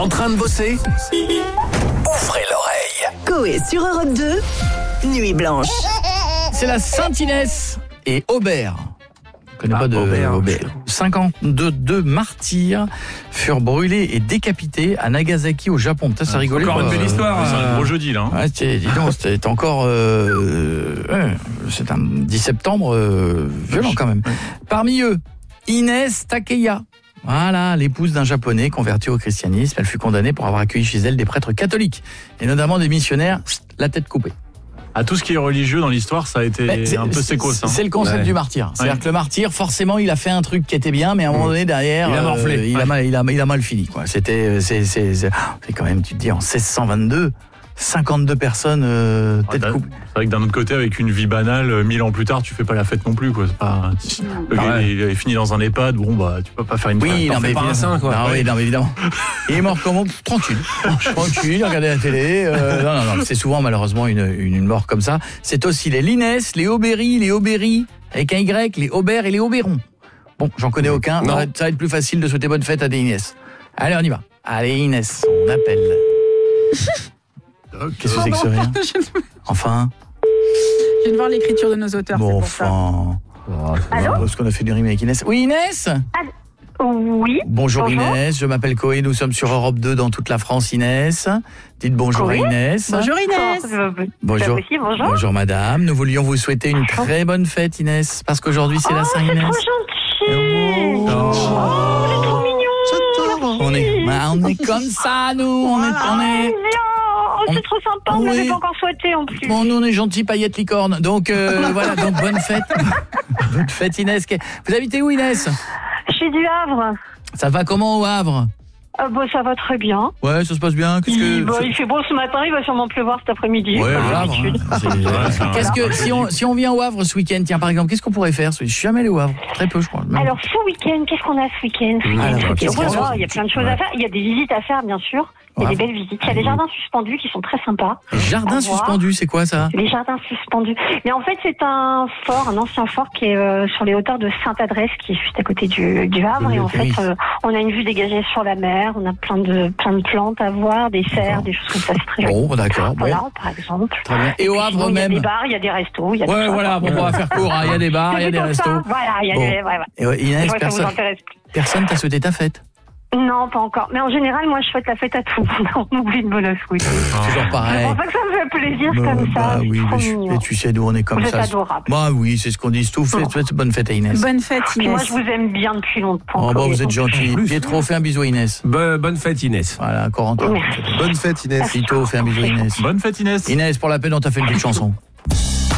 En train de bosser? Ouvrez l'oreille. Coé sur Europe 2, Nuit Blanche. C'est la Sainte-Inès et Aubert. Je ne connais pas de Aubert. 52 martyrs furent brûlés et décapités à Nagasaki au Japon. Putain, ça rigolait. Encore une belle histoire. C'est un gros jeudi là. Ouais, dis donc, c'était encore c'est un 10 septembre violent quand même. Parmi eux, Inès Takeya. Voilà, l'épouse d'un Japonais converti au christianisme. Elle fut condamnée pour avoir accueilli chez elle des prêtres catholiques et notamment des missionnaires, la tête coupée. À tout ce qui est religieux dans l'histoire, ça a été un peu sécos. C'est le concept du martyr. C'est-à-dire que le martyr, forcément, il a fait un truc qui était bien, mais à un moment donné, derrière, il a morflé. Il a mal fini, quoi. C'est quand même, tu te dis, en 1622, 52 personnes tête coupée. C'est vrai que d'un autre côté, avec une vie banale, 1000 ans plus tard, tu fais pas la fête non plus, quoi. C'est pas. Le gars, il est fini dans un EHPAD. Bon, bah, tu peux pas faire une fête. Oui, non, mais pas un saint, quoi. Ah, oui, non, mais évidemment. Il est mort comment? Tranquille, regardez la télé. Non, c'est souvent malheureusement une mort comme ça. C'est aussi les Linès, les Aubéry, avec un Y, les Aubert et les Auberon. Bon, j'en connais aucun. Ça va être plus facile de souhaiter bonne fête à des Inès. Allez, on y va. Allez, Inès, on appelle. Qu'est-ce que c'est que ce rien? Enfin. Je viens de voir l'écriture de nos auteurs, bon, c'est pour ça. Allô? Est-ce qu'on a fait du rime avec Inès? Oui, Inès? Oui. Bonjour Inès, je m'appelle Coé, nous sommes sur Europe 2 dans toute la France, Inès. Dites bonjour à Inès. Bonjour Inès. Bonjour. Bonjour madame, nous voulions vous souhaiter une très bonne fête Inès, parce qu'aujourd'hui c'est la Saint-Inès. C'est trop gentil. C'est trop mignon. On est comme ça, nous. On est... c'est trop sympa, on m'avait pas encore souhaité en plus. Bon, nous on est gentils, paillettes licorne. Donc voilà, donc bonne fête. Bonne fête Inès. Vous habitez où Inès? Je suis du Havre. Ça va comment au Havre? Ça va très bien. Ouais, ça se passe bien. Il fait beau ce matin, il va sûrement pleuvoir cet après-midi. Ouais, qu'est-ce que si on vient au Havre ce week-end, tiens par exemple, qu'est-ce qu'on pourrait faire? Je suis jamais allé au Havre, très peu je crois. Alors ce week-end, qu'est-ce qu'on a ce week-end? Il y a plein de choses à faire. Il y a des visites à faire bien sûr. Il y a des belles visites. Il y a des jardins suspendus qui sont très sympas. Les jardins suspendus, c'est quoi ça? Les jardins suspendus. Mais en fait, c'est un ancien fort qui est sur les hauteurs de Sainte-Adresse, qui est juste à côté du Havre. Et en fait, on a une vue dégagée sur la mer. On a plein de plantes à voir, des cerfs, des choses comme ça. C'est très joli. Bon, d'accord. Voilà, par exemple. Très bien. Et au Havre même. Il y a des bars, il y a des restos. Il y a voilà. Bon, on va faire court. Il y a des bars, il y a des restos. Voilà, il y a des. Inès, personne t'a souhaité ta fête? Non, pas encore. Mais en général, moi, je souhaite la fête à tout le monde. On oublie de bonus, oui. Toujours pareil. C'est pour ça que ça me fait plaisir comme ça. Oui, mais tu sais d'où on est comme ça. C'est adorable. Bah oui, c'est ce qu'on dit tout. Bonne fête à Inès. Bonne fête Inès. Moi, je vous aime bien depuis longtemps. Vous êtes gentil. Pietro, fais un bisou à Inès. Bonne fête Inès. Voilà, Corentin. Bonne fête Inès. Tito, fais un bisou à Inès. Bonne fête Inès. Inès, pour la peine, on t'a fait une petite chanson.